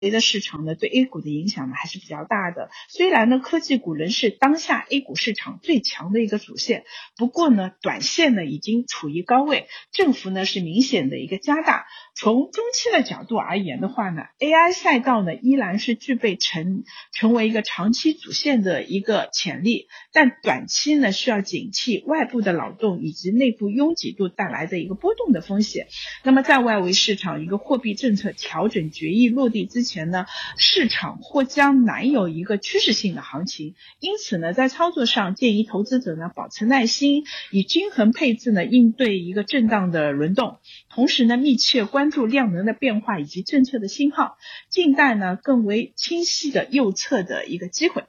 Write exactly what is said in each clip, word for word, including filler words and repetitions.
的市场呢，对 A 股的影响呢还是比较大的。虽然呢，科技股仍是当下 A 股市场最强的一个主线，不过呢，短线呢已经处于高位，振幅呢是明显的一个加大。从中期的角度而言的话呢 ，A I 赛道呢依然是具备成成为一个长期主线的一个潜力，但短期呢需要警惕外部的扰动以及内部拥挤度带来的一个波动的风险。那么在外围市场一个货币政策调整决议落地之前呢，市场或将难有一个趋势性的行情，因此呢，在操作上建议投资者呢保持耐心，以均衡配置呢应对一个震荡的轮动，同时呢密切关注量能的变化以及政策的信号，静待呢更为清晰的右侧的一个机会。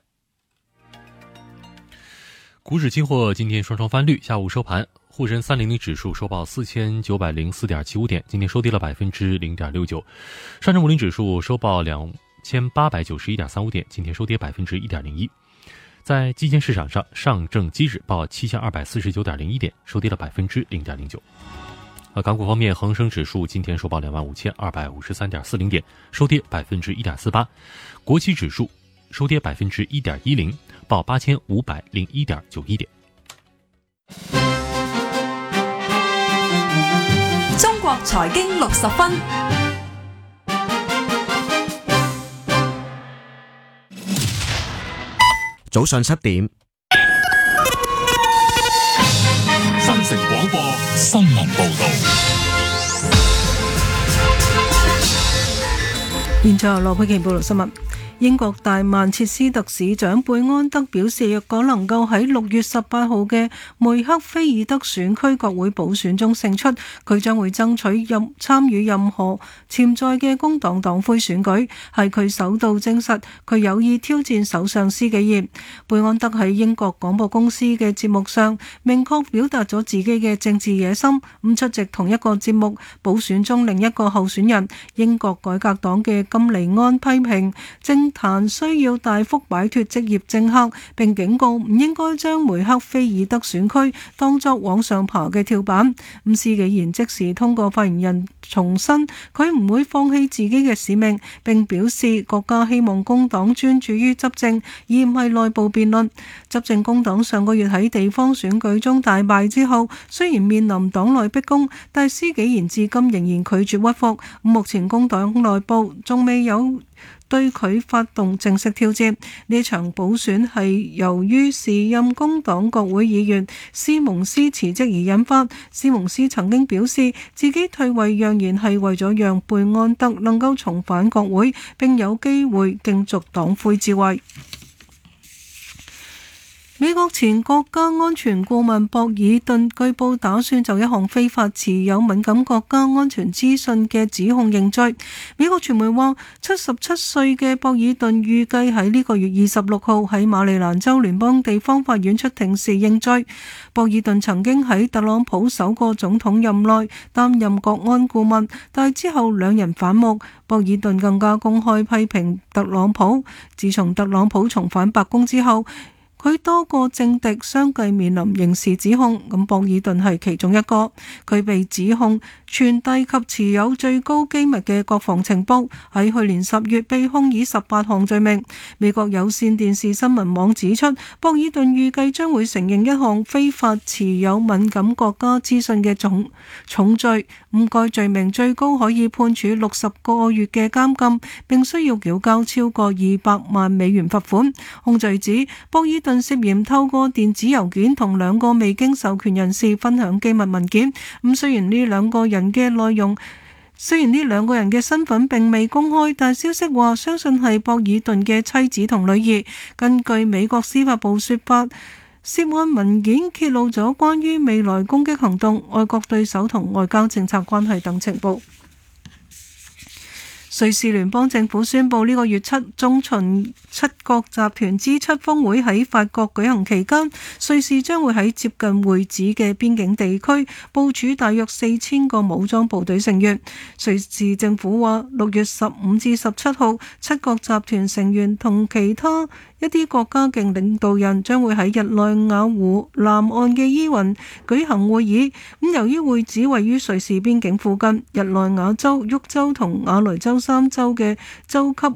股指期货今天双双翻绿，下午收盘，沪深三零零指数收报四千九百零四点七五点，今天收跌了百分之零点六九。上证五零指数收报两千八百九十一点三五点，今天收跌百分之一点零一。在基金市场上，上证期指报七千二百四十九点零一点，收跌了百分之零点零九。而港股方面，恒生指数今天收报两万五千二百五十三点四零点，收跌百分之一点四八。国企指数收跌百分之一点一零，报八千五百零一点九一点。 中國財經六十分， 早上七點， 新城廣播新聞報道。 現在由羅佩琪報道新聞。英國大曼徹斯特市長貝安德表示，若果能夠喺六月十八號嘅梅克菲爾德選區國會補選中勝出，佢將會爭取任參與任何潛在嘅工黨黨魁選舉，係佢首度證實佢有意挑戰首相施紀賢。貝安德喺英國廣播公司嘅節目上明確表達咗自己嘅政治野心，咁出席同一個節目補選中另一個候選人英國改革黨嘅金尼安批評政壇需要大幅擺脫職業政客，並警告唔應該將梅克菲爾德選區當作往上爬嘅跳板。咁施紀賢即時通過發言人重申佢唔會放棄自己嘅使命，並表示國家希望工黨專注於執政，而唔係內部辯論。執政工黨上個月喺地方選舉中大敗之後，雖然面臨黨內逼宮，但施紀賢至今仍然拒絕屈服。目前工黨內部仲未有對佢發動正式挑戰。呢場補選係由於時任工黨國會議員斯蒙斯辭職而引發。斯蒙斯曾經表示自己退位讓賢係為咗讓貝安德能夠重返國會，並有機會競逐黨魁之位。美國前國家安全顧問博爾頓據報打算就一項非法持有敏感國家安全資訊嘅指控認罪。美國傳媒話，七十七歲嘅博爾頓預計喺呢個月二十六號喺馬里蘭州聯邦地方法院出庭時認罪。博爾頓曾經喺特朗普首個總統任內擔任國安顧問，但之後兩人反目。博爾頓更加公開批評特朗普。自從特朗普重返白宮之後，佢多個政敵相繼面臨刑事指控，咁博爾頓係其中一個。佢被指控傳遞及持有最高機密嘅國防情報，喺去年十月被控以十八項罪名。美國有線電視新聞網指出，博爾頓預計將會承認一項非法持有敏感國家資訊嘅重重罪，咁該罪名最高可以判處六十個月嘅監禁，並需要繳交超過二百萬美元罰款。控罪指博爾頓涉嫌透過電子郵件同兩個未經授權人士分享機密文件。咁雖然呢兩個人嘅內容，雖然呢兩個人嘅身份並未公開，但消息話相信係博爾頓嘅妻子同女兒。根據美國司法部說法，涉案文件揭露咗關於未來攻擊行動、外國對手同外交政策關係等情報。瑞士聯邦政府宣布呢個月七中旬七國集團 G 七 峰會喺法國舉行期間，瑞士將會喺接近會址嘅邊境地區部署大約四千個武裝部隊成員。瑞士政府話，六月十五至十七號，七國集團成員同其他一啲國家嘅領導人將會喺日內瓦湖南岸嘅伊雲舉行會議。咁由於會址位於瑞士邊境附近，日內瓦州、沃州同瓦雷州三州嘅州級